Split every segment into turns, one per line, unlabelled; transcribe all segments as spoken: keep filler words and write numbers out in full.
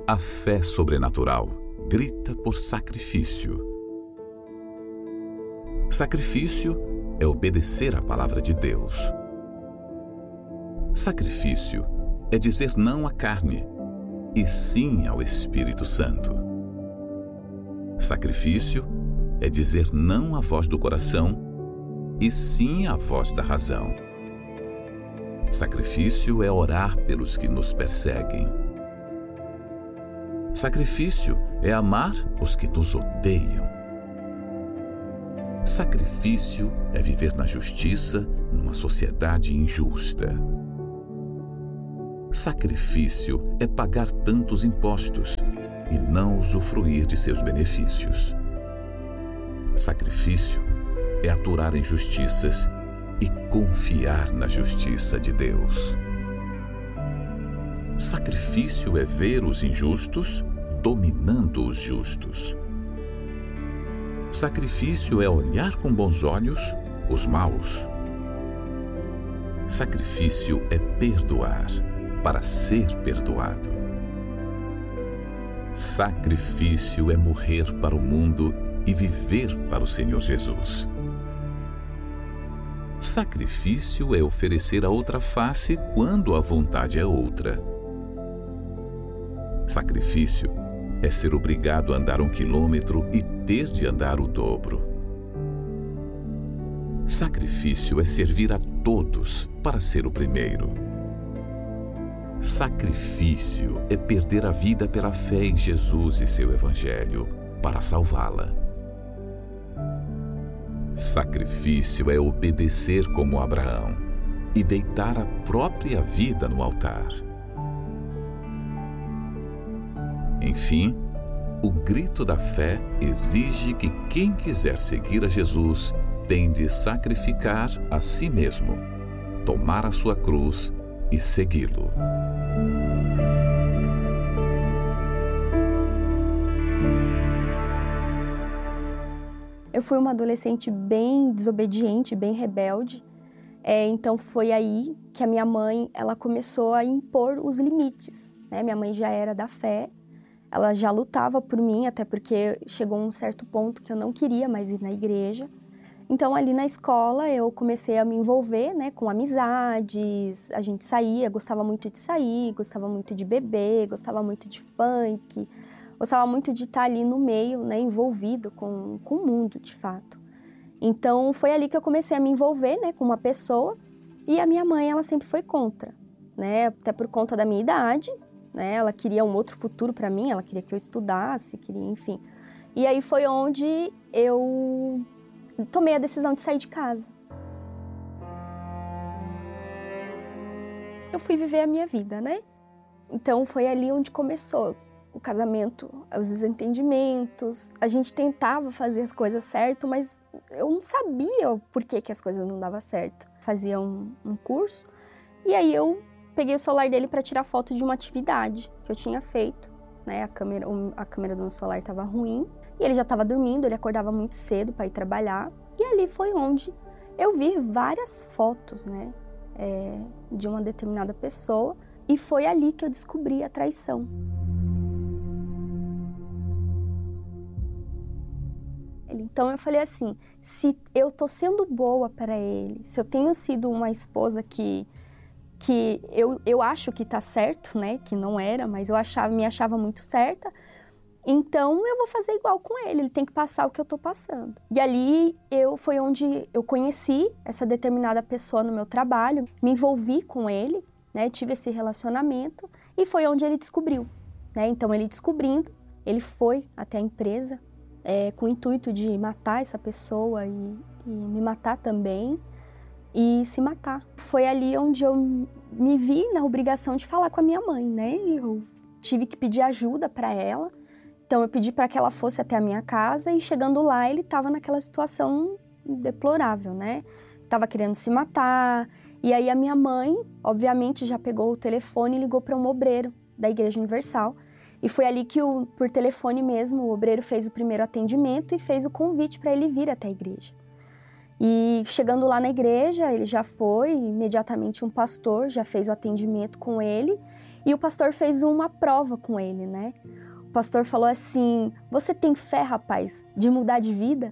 A fé sobrenatural grita por sacrifício. Sacrifício é obedecer à palavra de Deus. Sacrifício é dizer não à carne e sim ao Espírito Santo. Sacrifício é dizer não à voz do coração e sim à voz da razão. Sacrifício é orar pelos que nos perseguem. Sacrifício é amar os que nos odeiam. Sacrifício é viver na justiça numa sociedade injusta. Sacrifício é pagar tantos impostos e não usufruir de seus benefícios. Sacrifício é aturar injustiças e confiar na justiça de Deus. Sacrifício é ver os injustos dominando os justos. Sacrifício é olhar com bons olhos os maus. Sacrifício é perdoar para ser perdoado. Sacrifício é morrer para o mundo e viver para o Senhor Jesus. Sacrifício é oferecer a outra face quando a vontade é outra. Sacrifício é ser obrigado a andar um quilômetro e ter de andar o dobro. Sacrifício é servir a todos para ser o primeiro. Sacrifício é perder a vida pela fé em Jesus e seu Evangelho para salvá-la. Sacrifício é obedecer como Abraão e deitar a própria vida no altar. Enfim, o grito da fé exige que quem quiser seguir a Jesus tem de sacrificar a si mesmo, tomar a sua cruz e segui-lo.
Eu fui uma adolescente bem desobediente, bem rebelde. É, então foi aí que a minha mãe ela começou a impor os limites, né? Minha mãe já era da fé, ela já lutava por mim, até porque chegou um certo ponto que eu não queria mais ir na igreja. Então ali na escola eu comecei a me envolver, né, com amizades, a gente saía, gostava muito de sair, gostava muito de beber, gostava muito de funk, gostava muito de estar ali no meio, né, envolvido com, com o mundo, de fato. Então, foi ali que eu comecei a me envolver, né, com uma pessoa, e a minha mãe, ela sempre foi contra, né, até por conta da minha idade, né, ela queria um outro futuro para mim, ela queria que eu estudasse, queria, enfim. E aí foi onde eu tomei a decisão de sair de casa. Eu fui viver a minha vida, né, então foi ali onde começou o casamento, os desentendimentos, a gente tentava fazer as coisas certo, mas eu não sabia o porquê que as coisas não davam certo. Fazia um, um curso, e aí eu peguei o celular dele para tirar foto de uma atividade que eu tinha feito, né? A câmera, a câmera do meu celular estava ruim, e ele já estava dormindo, ele acordava muito cedo para ir trabalhar, e ali foi onde eu vi várias fotos, né? É, de uma determinada pessoa, e foi ali que eu descobri a traição. Então eu falei assim, se eu tô sendo boa para ele, se eu tenho sido uma esposa que, que eu, eu acho que tá certo, né, que não era, mas eu achava, me achava muito certa, então eu vou fazer igual com ele, ele tem que passar o que eu tô passando. E ali eu, foi onde eu conheci essa determinada pessoa no meu trabalho, me envolvi com ele, né, tive esse relacionamento e foi onde ele descobriu, né, então ele descobrindo, ele foi até a empresa, É, com o intuito de matar essa pessoa e, e me matar também, e se matar. Foi ali onde eu me vi na obrigação de falar com a minha mãe, né? E eu tive que pedir ajuda para ela, então eu pedi para que ela fosse até a minha casa, e chegando lá ele estava naquela situação deplorável, né? Tava querendo se matar, e aí a minha mãe, obviamente, já pegou o telefone e ligou para um obreiro da Igreja Universal. E foi ali que, o, por telefone mesmo, o obreiro fez o primeiro atendimento e fez o convite para ele vir até a igreja. E chegando lá na igreja, ele já foi, imediatamente um pastor já fez o atendimento com ele. E o pastor fez uma prova com ele, né? O pastor falou assim: você tem fé, rapaz, de mudar de vida?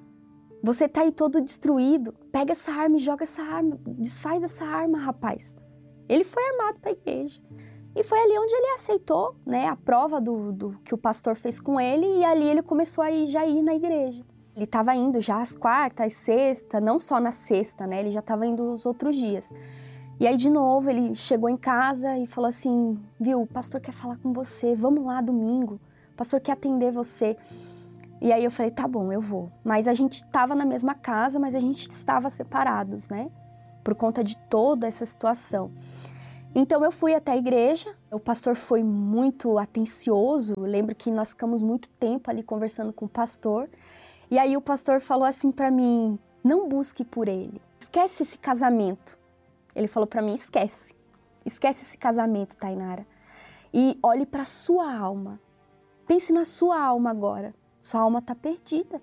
Você tá aí todo destruído, pega essa arma e joga essa arma, desfaz essa arma, rapaz. Ele foi armado para a igreja. E foi ali onde ele aceitou, né, a prova do, do que o pastor fez com ele, e ali ele começou a ir, já ir na igreja. Ele estava indo já às quartas, às sextas, não só na sexta, né, ele já estava indo os outros dias. E aí, de novo, ele chegou em casa e falou assim: viu, o pastor quer falar com você, vamos lá domingo, o pastor quer atender você. E aí eu falei: tá bom, eu vou. Mas a gente estava na mesma casa, mas a gente estava separados, né, por conta de toda essa situação. Então eu fui até a igreja, o pastor foi muito atencioso, eu lembro que nós ficamos muito tempo ali conversando com o pastor. E aí o pastor falou assim para mim: não busque por ele, esquece esse casamento. Ele falou para mim: esquece, esquece esse casamento, Tainara, e olhe para sua alma, pense na sua alma agora, sua alma está perdida.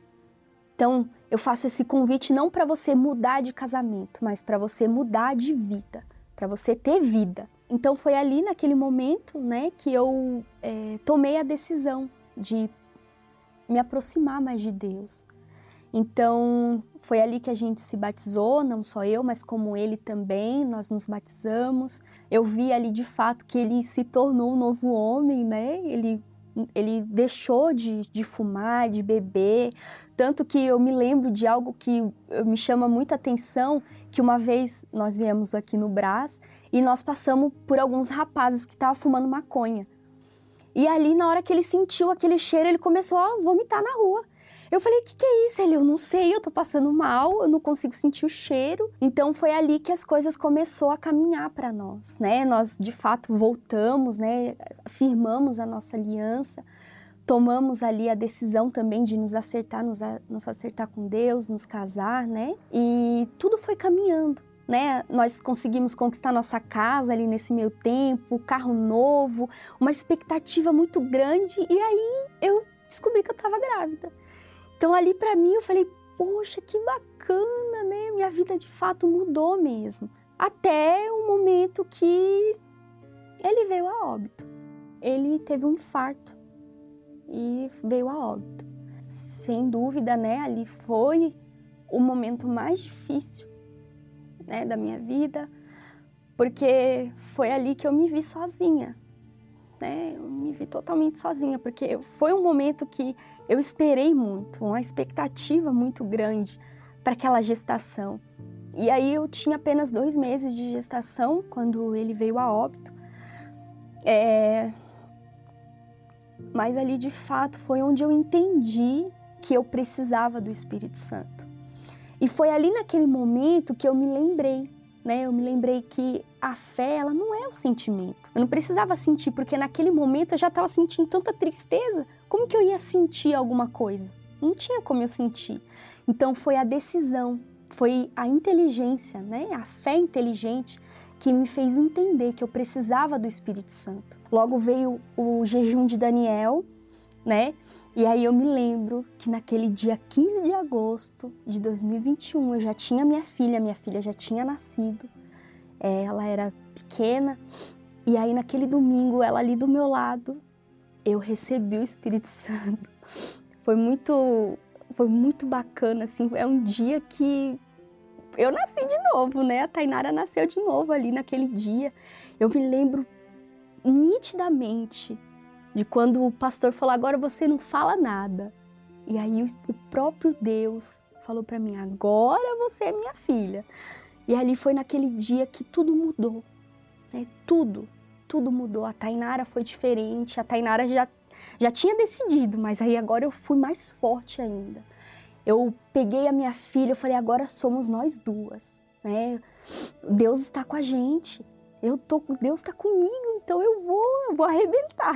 Então eu faço esse convite não para você mudar de casamento, mas para você mudar de vida, para você ter vida. Então foi ali naquele momento, né, que eu é, tomei a decisão de me aproximar mais de Deus. Então foi ali que a gente se batizou, não só eu, mas como ele também, nós nos batizamos. Eu vi ali de fato que ele se tornou um novo homem, né? Ele, ele deixou de, de fumar, de beber, tanto que eu me lembro de algo que me chama muita atenção, que uma vez nós viemos aqui no Brás e nós passamos por alguns rapazes que estavam fumando maconha. E ali, na hora que ele sentiu aquele cheiro, ele começou a vomitar na rua. Eu falei: o que, que é isso? Ele: eu não sei, eu tô passando mal, eu não consigo sentir o cheiro. Então foi ali que as coisas começaram a caminhar para nós, né? Nós, de fato, voltamos, né? Firmamos a nossa aliança, tomamos ali a decisão também de nos acertar, nos, a, nos acertar com Deus, nos casar, né? E tudo foi caminhando, né? Nós conseguimos conquistar nossa casa ali nesse meio tempo, carro novo, uma expectativa muito grande, e aí eu descobri que eu estava grávida. Então ali para mim eu falei: poxa, que bacana, né? Minha vida de fato mudou mesmo. Até o momento que ele veio a óbito. Ele teve um infarto e veio a óbito. Sem dúvida, né? Ali foi o momento mais difícil, né, da minha vida, porque foi ali que eu me vi sozinha, né? Eu me vi totalmente sozinha, porque foi um momento que eu esperei muito, uma expectativa muito grande para aquela gestação. E aí eu tinha apenas dois meses de gestação quando ele veio a óbito. É... Mas ali, de fato, foi onde eu entendi que eu precisava do Espírito Santo. E foi ali naquele momento que eu me lembrei, né? Eu me lembrei que a fé, ela não é o sentimento. Eu não precisava sentir, porque naquele momento eu já estava sentindo tanta tristeza. Como que eu ia sentir alguma coisa? Não tinha como eu sentir. Então foi a decisão, foi a inteligência, né? A fé inteligente que me fez entender que eu precisava do Espírito Santo. Logo veio o jejum de Daniel, né? E aí eu me lembro que naquele dia quinze de agosto de dois mil e vinte e um eu já tinha minha filha, minha filha já tinha nascido, é, ela era pequena, e aí naquele domingo, ela ali do meu lado, eu recebi o Espírito Santo. Foi muito, foi muito bacana, assim, é um dia que eu nasci de novo, né? A Tainara nasceu de novo ali naquele dia. Eu me lembro nitidamente de quando o pastor falou: agora você não fala nada. E aí o próprio Deus falou para mim: agora você é minha filha. E ali foi naquele dia que tudo mudou, né? Tudo, tudo mudou. A Tainara foi diferente, a Tainara já, já tinha decidido, mas aí agora eu fui mais forte ainda. Eu peguei a minha filha, eu falei: agora somos nós duas, né? Deus está com a gente. Eu tô, Deus está comigo, então eu vou, eu vou arrebentar.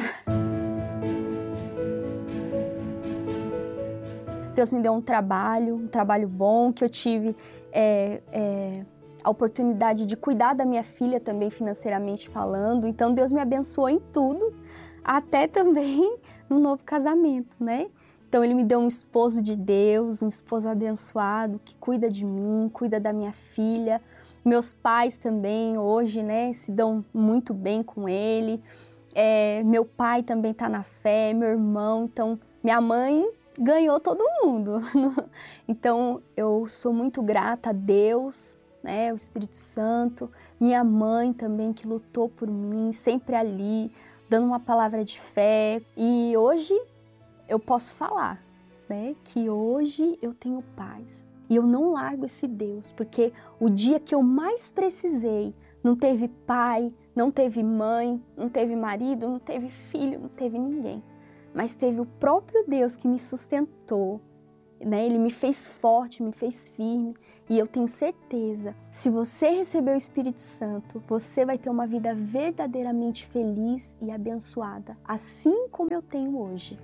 Deus me deu um trabalho, um trabalho bom, que eu tive é, é, a oportunidade de cuidar da minha filha também financeiramente falando. Então Deus me abençoou em tudo, até também no novo casamento, né? Então Ele me deu um esposo de Deus, um esposo abençoado, que cuida de mim, cuida da minha filha, Meus pais também hoje, né, se dão muito bem com ele. É, meu pai também está na fé, meu irmão. Então, minha mãe ganhou todo mundo. Então, eu sou muito grata a Deus, né, o Espírito Santo. Minha mãe também, que lutou por mim, sempre ali, dando uma palavra de fé. E hoje eu posso falar, né, que hoje eu tenho paz. E eu não largo esse Deus, porque o dia que eu mais precisei, não teve pai, não teve mãe, não teve marido, não teve filho, não teve ninguém. Mas teve o próprio Deus que me sustentou, né? Ele me fez forte, me fez firme. E eu tenho certeza, se você receber o Espírito Santo, você vai ter uma vida verdadeiramente feliz e abençoada, assim como eu tenho hoje.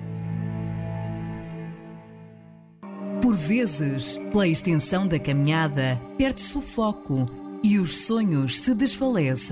Por vezes, pela extensão da caminhada, perde-se o foco e os sonhos se desfalecem.